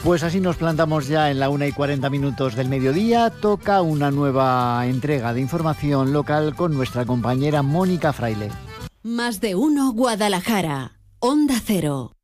Pues así nos plantamos ya en la 1:40 del mediodía. Toca una nueva entrega de información local con nuestra compañera Mónica Fraile. Más de uno Guadalajara, Onda Cero.